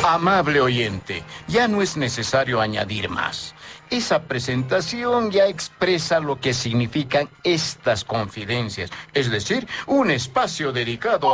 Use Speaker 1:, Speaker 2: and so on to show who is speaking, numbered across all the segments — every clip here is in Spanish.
Speaker 1: Amable oyente, ya no es necesario añadir más. Esa presentación ya expresa lo que significan estas confidencias, es decir, un espacio dedicado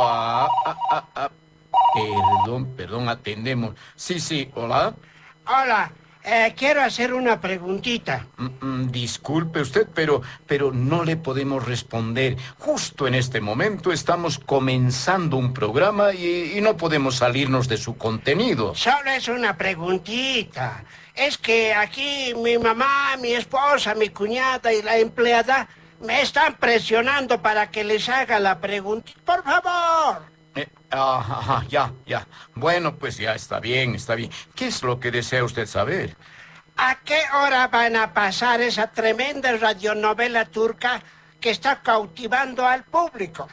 Speaker 1: Perdón, atendemos. Sí, hola.
Speaker 2: Hola, quiero hacer una preguntita.
Speaker 1: Disculpe usted, pero no le podemos responder. Justo en este momento estamos comenzando un programa y no podemos salirnos de su contenido.
Speaker 2: Solo es una preguntita. Es que aquí mi mamá, mi esposa, mi cuñada y la empleada me están presionando para que les haga la preguntita. Por favor.
Speaker 1: Ya. Bueno, pues ya está bien. ¿Qué es lo que desea usted saber?
Speaker 2: ¿A qué hora van a pasar esa tremenda radionovela turca que está cautivando al público?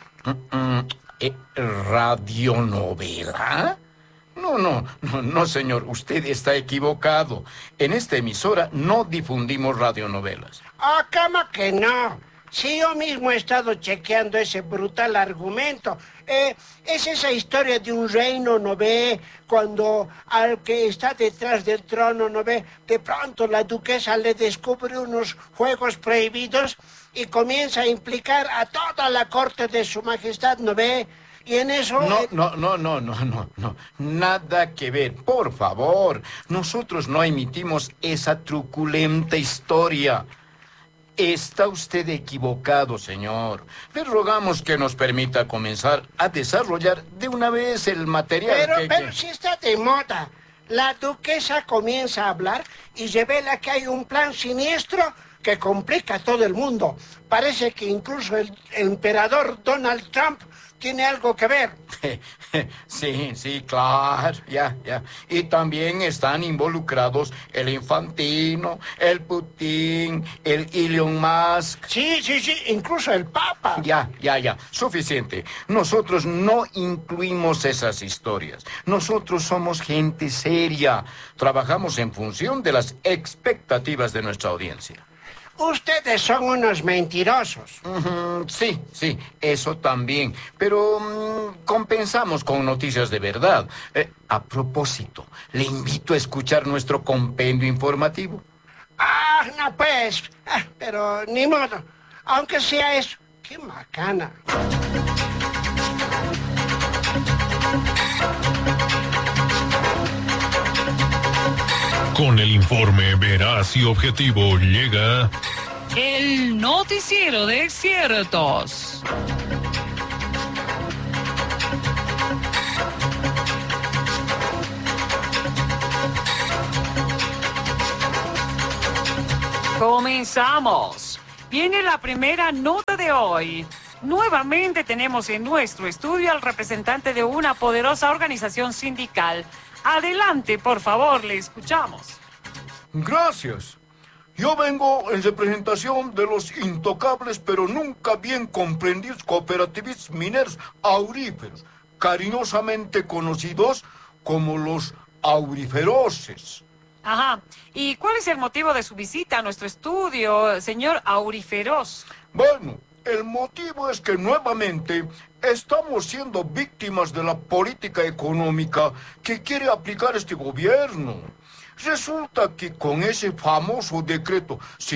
Speaker 1: ¿Radionovela? No, señor, usted está equivocado. En esta emisora no difundimos radionovelas.
Speaker 2: ¿Cómo que no? Sí, yo mismo he estado chequeando ese brutal argumento. Es esa historia de un reino, ¿no ve? Cuando al que está detrás del trono, ¿no ve? De pronto la duquesa le descubre unos juegos prohibidos y comienza a implicar a toda la corte de su majestad, ¿no ve? Y en eso...
Speaker 1: No. Nada que ver. Por favor, nosotros no emitimos esa truculenta historia. Está usted equivocado, señor. Le rogamos que nos permita comenzar a desarrollar de una vez el material
Speaker 2: Pero si está de moda. La duquesa comienza a hablar y revela que hay un plan siniestro que complica a todo el mundo. Parece que incluso el emperador Donald Trump tiene algo que ver.
Speaker 1: Sí, claro, ya. Y también están involucrados el Infantino, el Putin, el Elon Musk.
Speaker 2: Sí, incluso el Papa.
Speaker 1: Ya. Suficiente. Nosotros no incluimos esas historias. Nosotros somos gente seria. Trabajamos en función de las expectativas de nuestra audiencia.
Speaker 2: Ustedes son unos mentirosos.
Speaker 1: Sí, eso también. Pero compensamos con noticias de verdad. A propósito, le invito a escuchar nuestro compendio informativo.
Speaker 2: No pues. Pero ni modo. Aunque sea eso. ¡Qué macana!
Speaker 3: Con el informe veraz y objetivo llega...
Speaker 4: El noticiero de ciertos. Comenzamos. Viene la primera nota de hoy. Nuevamente tenemos en nuestro estudio al representante de una poderosa organización sindical. Adelante, por favor, le escuchamos.
Speaker 1: Gracias. Yo vengo en representación de los intocables pero nunca bien comprendidos cooperativistas mineros auríferos, cariñosamente conocidos como los auriferoces.
Speaker 4: Ajá. ¿Y cuál es el motivo de su visita a nuestro estudio, señor Auriferoz?
Speaker 1: Bueno, el motivo es que nuevamente estamos siendo víctimas de la política económica que quiere aplicar este gobierno. Resulta que con ese famoso decreto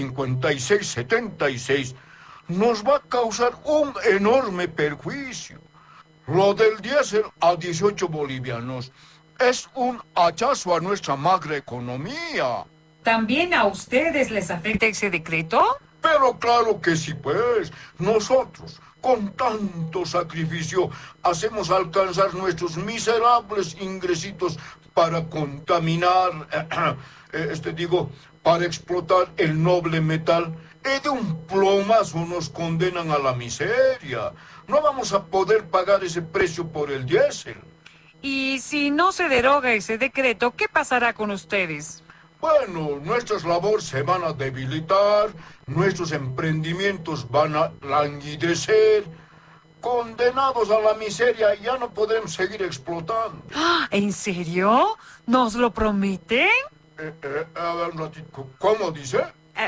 Speaker 1: 5676 nos va a causar un enorme perjuicio. Lo del diésel a 18 bolivianos es un hachazo a nuestra macroeconomía.
Speaker 4: ¿También a ustedes les afecta ese decreto?
Speaker 1: Pero claro que sí, pues. Nosotros, con tanto sacrificio, hacemos alcanzar nuestros miserables ingresitos para contaminar, para explotar el noble metal. Y de un plomazo nos condenan a la miseria. No vamos a poder pagar ese precio por el diésel.
Speaker 4: Y si no se deroga ese decreto, ¿qué pasará con ustedes?
Speaker 1: Bueno, nuestras labores se van a debilitar, nuestros emprendimientos van a languidecer. Condenados a la miseria, ya no podremos seguir explotando.
Speaker 4: ¿En serio? ¿Nos lo prometen?
Speaker 1: A ver un ratito, ¿cómo dice?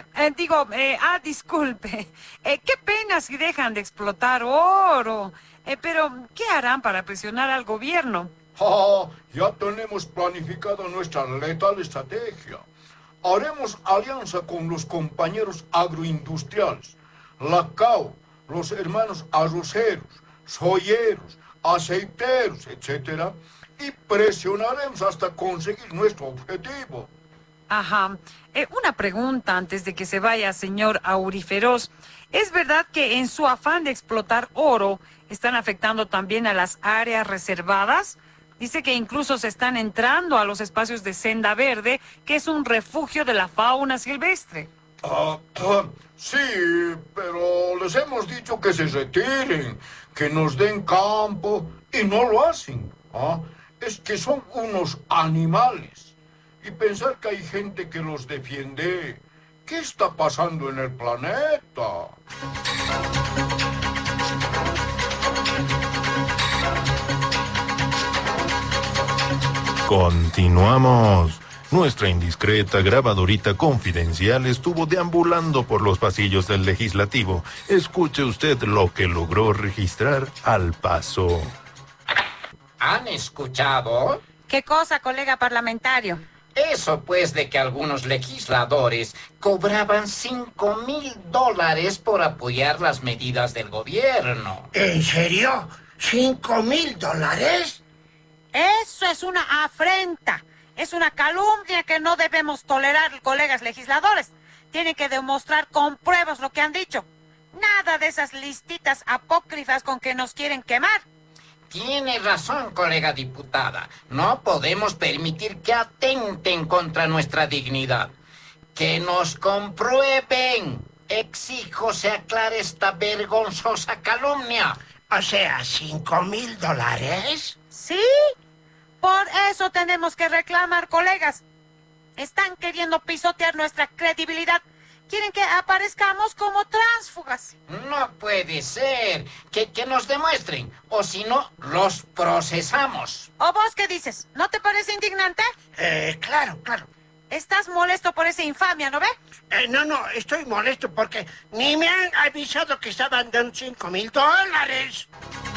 Speaker 4: Disculpe. Qué pena si dejan de explotar oro. Pero, ¿qué harán para presionar al gobierno?
Speaker 1: Ya tenemos planificada nuestra letal estrategia. Haremos alianza con los compañeros agroindustriales, la CAO, los hermanos arroceros, soyeros, aceiteros, etc. Y presionaremos hasta conseguir nuestro objetivo.
Speaker 4: Ajá. Una pregunta antes de que se vaya, señor Auriferos. ¿Es verdad que en su afán de explotar oro están afectando también a las áreas reservadas? Dice que incluso se están entrando a los espacios de Senda Verde, que es un refugio de la fauna silvestre.
Speaker 1: Sí, pero les hemos dicho que se retiren, que nos den campo, y no lo hacen. Es que son unos animales. Y pensar que hay gente que los defiende. ¿Qué está pasando en el planeta?
Speaker 3: Continuamos. Nuestra indiscreta grabadorita confidencial estuvo deambulando por los pasillos del legislativo. Escuche usted lo que logró registrar al paso.
Speaker 1: ¿Han escuchado?
Speaker 5: ¿Qué cosa, colega parlamentario?
Speaker 1: Eso pues de que algunos legisladores cobraban $5,000 por apoyar las medidas del gobierno.
Speaker 2: ¿En serio? ¿$5,000?
Speaker 5: Eso es una afrenta. Es una calumnia que no debemos tolerar, colegas legisladores. Tienen que demostrar con pruebas lo que han dicho. Nada de esas listitas apócrifas con que nos quieren quemar.
Speaker 1: Tiene razón, colega diputada. No podemos permitir que atenten contra nuestra dignidad. ¡Que nos comprueben! Exijo se aclare esta vergonzosa calumnia.
Speaker 2: O sea, $5,000.
Speaker 5: ¿Sí? Por eso tenemos que reclamar, colegas. Están queriendo pisotear nuestra credibilidad. Quieren que aparezcamos como tránsfugas.
Speaker 1: No puede ser. Que nos demuestren. O si no, los procesamos.
Speaker 5: ¿O vos qué dices? ¿No te parece indignante?
Speaker 2: Claro.
Speaker 5: Estás molesto por esa infamia, ¿no ve?
Speaker 2: No, estoy molesto porque ni me han avisado que estaban dando $5,000.